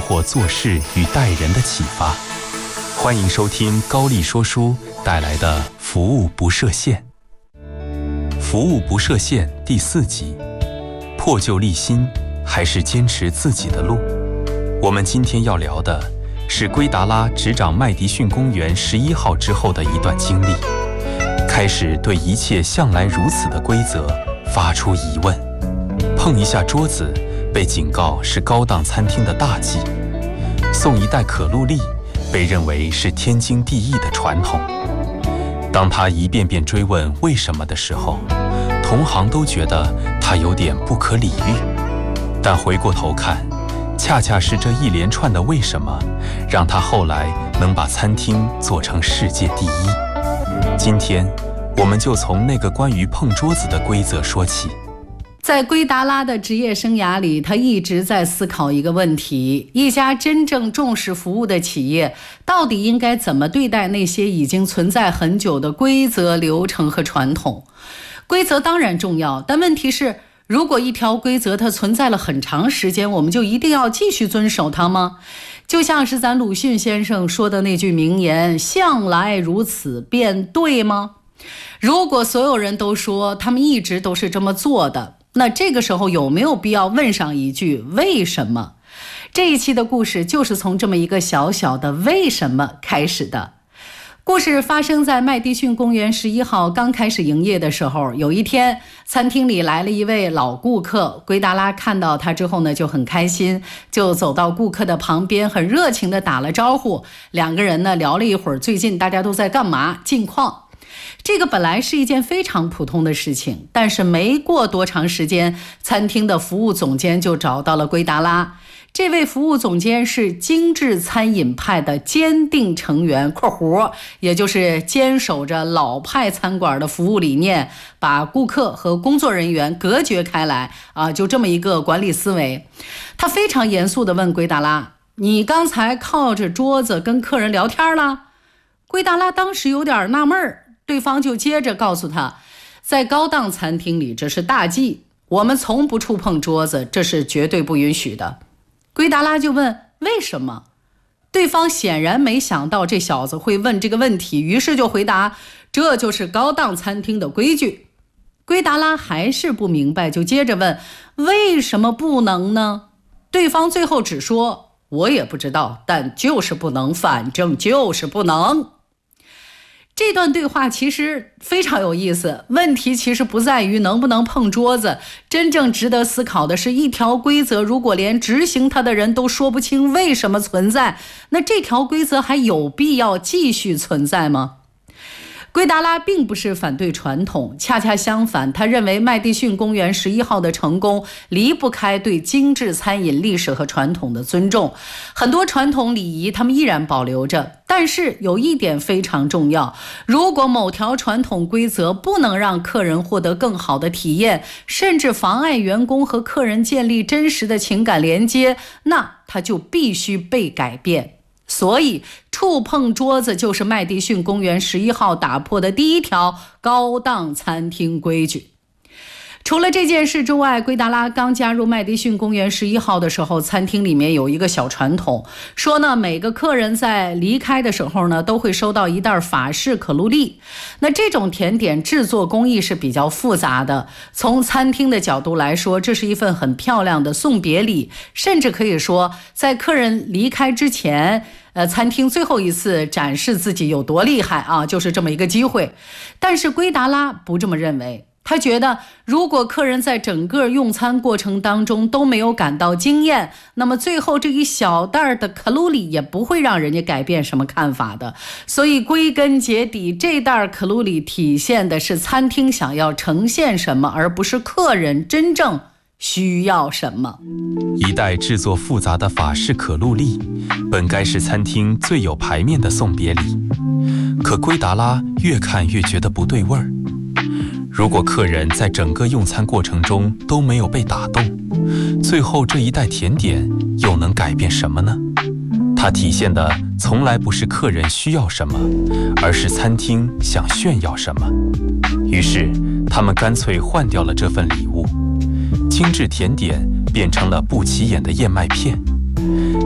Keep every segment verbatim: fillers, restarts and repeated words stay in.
活做事与待人的启发。欢迎收听高丽说书带来的服务不设限。服务不设限第四集，破旧立新还是坚持自己的路。我们今天要聊的是圭达拉执掌麦迪逊公园十一号之后的一段经历，开始对一切向来如此的规则发出疑问。碰一下桌子被警告是高档餐厅的大忌，送一袋可露丽被认为是天经地义的传统。当他一遍遍追问为什么的时候，同行都觉得他有点不可理喻。但回过头看，恰恰是这一连串的为什么，让他后来能把餐厅做成世界第一。今天我们就从那个关于碰桌子的规则说起。 在圭达拉的职业生涯里，他一直在思考一个问题：一家真正重视服务的企业，到底应该怎么对待那些已经存在很久的规则、流程和传统？规则当然重要，但问题是，如果一条规则它存在了很长时间，我们就一定要继续遵守它吗？就像是咱鲁迅先生说的那句名言：向来如此，便对吗？如果所有人都说他们一直都是这么做的，那这个时候有没有必要问上一句为什么？这一期的故事就是从这么一个小小的为什么开始的。故事发生在麦迪逊公园十一号刚开始营业的时候，有一天餐厅里来了一位老顾客，圭达拉看到他之后呢就很开心，就走到顾客的旁边，很热情地打了招呼。两个人呢聊了一会儿最近大家都在干嘛，近况。这个本来是一件非常普通的事情，但是没过多长时间，餐厅的服务总监就找到了圭达拉。这位服务总监是精致餐饮派的坚定成员（括弧），也就是坚守着老派餐馆的服务理念，把顾客和工作人员隔绝开来啊，就这么一个管理思维。他非常严肃地问圭达拉：“你刚才靠着桌子跟客人聊天了？”圭达拉当时有点纳闷儿。对方就接着告诉他，在高档餐厅里这是大忌，我们从不触碰桌子，这是绝对不允许的。圭达拉就问为什么？对方显然没想到这小子会问这个问题，于是就回答，这就是高档餐厅的规矩。圭达拉还是不明白，就接着问为什么不能呢？对方最后只说我也不知道，但就是不能，反正就是不能。这段对话其实非常有意思，问题其实不在于能不能碰桌子，真正值得思考的是，一条规则如果连执行它的人都说不清为什么存在，那这条规则还有必要继续存在吗？圭达拉并不是反对传统，恰恰相反，他认为麦迪逊公园十一号的成功离不开对精致餐饮历史和传统的尊重。很多传统礼仪他们依然保留着，但是有一点非常重要，如果某条传统规则不能让客人获得更好的体验，甚至妨碍员工和客人建立真实的情感连接，那它就必须被改变。所以触碰桌子就是麦迪逊公园十一号打破的第一条高档餐厅规矩。除了这件事之外，圭达拉刚加入麦迪逊公园十一号的时候，餐厅里面有一个小传统，说呢每个客人在离开的时候呢都会收到一袋法式可露丽。那这种甜点制作工艺是比较复杂的，从餐厅的角度来说，这是一份很漂亮的送别礼，甚至可以说在客人离开之前呃，餐厅最后一次展示自己有多厉害啊，就是这么一个机会。但是圭达拉不这么认为，他觉得如果客人在整个用餐过程当中都没有感到惊艳，那么最后这一小袋的可露丽也不会让人家改变什么看法的。所以归根结底，这袋可露丽体现的是餐厅想要呈现什么，而不是客人真正需要什么。 一袋制作复杂的法式可露丽本该是餐厅最有排面的送别礼，可圭达拉越看越觉得不对味儿。如果客人在整个用餐过程中都没有被打动，最后这一袋甜点又能改变什么呢？它体现的从来不是客人需要什么，而是餐厅想炫耀什么。于是他们干脆换掉了这份礼物，精致甜点变成了不起眼的燕麦片。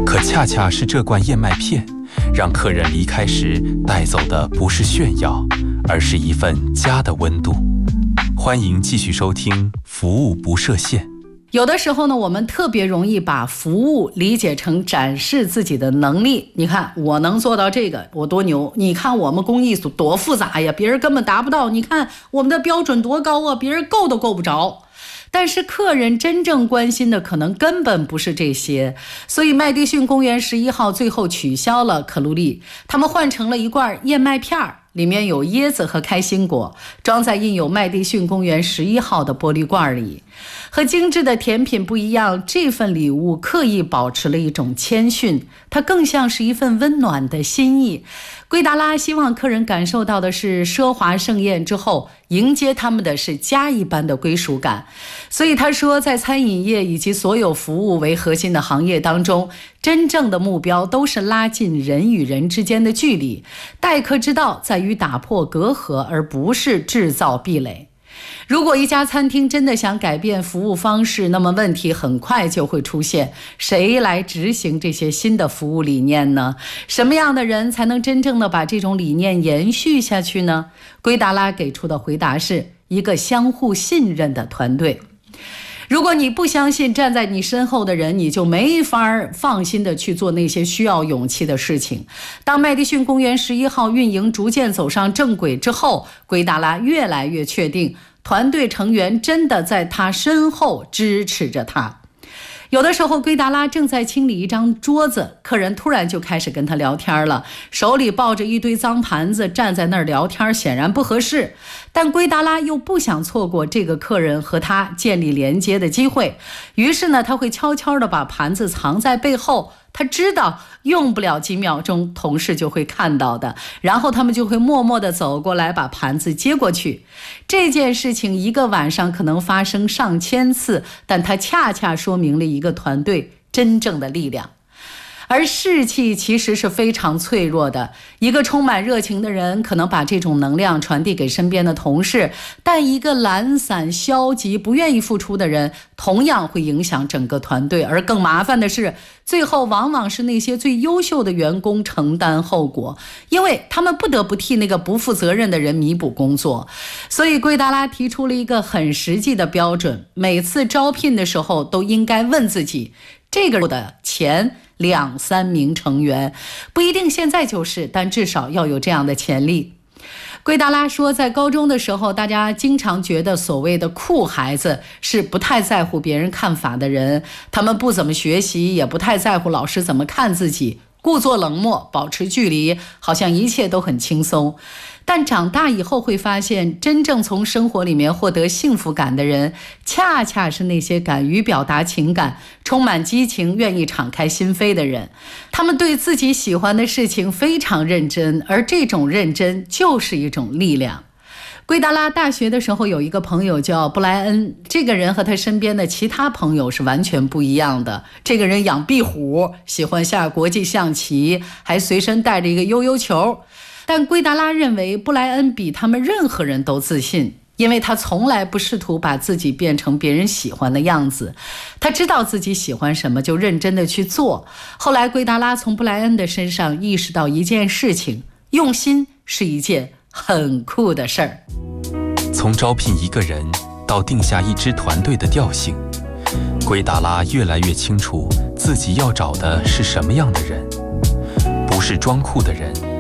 可恰恰是这罐燕麦片，让客人离开时带走的不是炫耀，而是一份家的温度。欢迎继续收听服务不设限。 有的时候呢，我们特别容易把服务理解成展示自己的能力。你看我能做到这个，我多牛，你看我们工艺多复杂呀，别人根本达不到，你看我们的标准多高啊，别人够都够不着。但是客人真正关心的可能根本不是这些，所以麦迪逊公园十一号最后取消了可露丽，他们换成了一罐燕麦片儿，里面有椰子和开心果，装在印有麦迪逊公园十一号的玻璃罐里。和精致的甜品不一样，这份礼物刻意保持了一种谦逊，它更像是一份温暖的心意。圭达拉希望客人感受到的是奢华盛宴之后迎接他们的是家一般的归属感。所以他说，在餐饮业以及所有服务为核心的行业当中，真正的目标都是拉近人与人之间的距离，待客之道在于打破隔阂，而不是制造壁垒。如果一家餐厅真的想改变服务方式，那么问题很快就会出现，谁来执行这些新的服务理念呢？什么样的人才能真正的把这种理念延续下去呢？圭达拉给出的回答是一个相互信任的团队。如果你不相信站在你身后的人，你就没法放心的去做那些需要勇气的事情。当麦迪逊公园十一号运营逐渐走上正轨之后，圭达拉越来越确定团队成员真的在他身后支持着他。有的时候圭达拉正在清理一张桌子，客人突然就开始跟他聊天了，手里抱着一堆脏盘子站在那儿聊天，显然不合适。但圭达拉又不想错过这个客人和他建立连接的机会，于是呢，他会悄悄地把盘子藏在背后，他知道用不了几秒钟同事就会看到的，然后他们就会默默地走过来把盘子接过去。这件事情一个晚上可能发生上千次，但它恰恰说明了一个团队真正的力量。而士气其实是非常脆弱的，一个充满热情的人可能把这种能量传递给身边的同事，但一个懒散、消极、不愿意付出的人同样会影响整个团队。而更麻烦的是，最后往往是那些最优秀的员工承担后果，因为他们不得不替那个不负责任的人弥补工作。所以圭达拉提出了一个很实际的标准，每次招聘的时候都应该问自己，这个的前两三名成员，不一定现在就是，但至少要有这样的潜力。圭达拉说，在高中的时候，大家经常觉得所谓的酷孩子是不太在乎别人看法的人，他们不怎么学习，也不太在乎老师怎么看自己，故作冷漠，保持距离，好像一切都很轻松。但长大以后会发现，真正从生活里面获得幸福感的人，恰恰是那些敢于表达情感、充满激情、愿意敞开心扉的人。他们对自己喜欢的事情非常认真，而这种认真就是一种力量。圭达拉大学的时候有一个朋友叫布莱恩，这个人和他身边的其他朋友是完全不一样的。这个人养壁虎，喜欢下国际象棋，还随身带着一个悠悠球。但圭达拉认为布莱恩比他们任何人都自信，因为他从来不试图把自己变成别人喜欢的样子，他知道自己喜欢什么就认真的去做。后来圭达拉从布莱恩的身上意识到一件事情，用心是一件很酷的事儿。 从招聘一个人到定下一支团队的调性，圭达拉越来越清楚自己要找的是什么样的人，不是装酷的人，